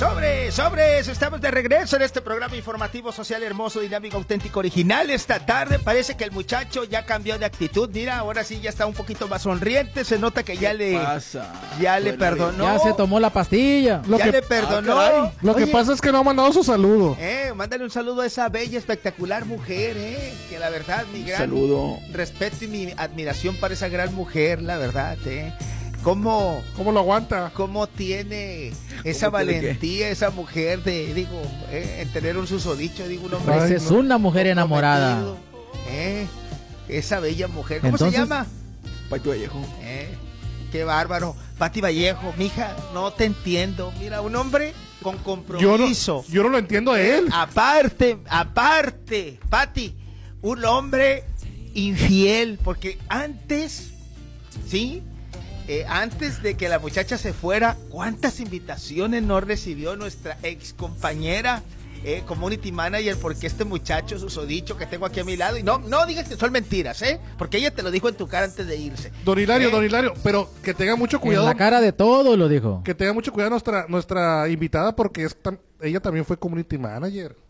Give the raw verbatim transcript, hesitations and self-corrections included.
Sobres, sobres, estamos de regreso en este programa informativo social hermoso, dinámico, auténtico, original. Esta tarde parece que el muchacho ya cambió de actitud. Mira, ahora sí ya está un poquito más sonriente. Se nota que ya le pasa? ya le perdonó. Ya se tomó la pastilla. Lo ya que, le perdonó. Ah, Lo Oye, que pasa es que no ha mandado su saludo. Eh, mándale un saludo a esa bella, espectacular mujer, eh. Que la verdad, mi gran saludo. respeto y mi admiración para esa gran mujer, la verdad, eh. ¿Cómo, ¿Cómo lo aguanta? ¿Cómo tiene esa valentía esa mujer de, digo, eh, en tener un susodicho, digo, un hombre? Esa es una mujer enamorada. Eh, esa bella mujer. ¿Cómo Entonces, se llama? Pati Vallejo. Eh, qué bárbaro. Pati Vallejo, mija, no te entiendo. Mira, un hombre con compromiso. Yo no, yo no lo entiendo a él. Aparte, aparte, Pati, un hombre infiel, porque antes, ¿sí? Eh, antes de que la muchacha se fuera, ¿cuántas invitaciones no recibió nuestra ex compañera eh, community manager? Porque este muchacho susodicho que tengo aquí a mi lado, y no, no digas que son mentiras, ¿eh? Porque ella te lo dijo en tu cara antes de irse. Don Hilario, ¿Eh? Don Hilario, pero que tenga mucho cuidado. En la cara de todo lo dijo. Que tenga mucho cuidado nuestra nuestra invitada, porque es tam, ella también fue community manager.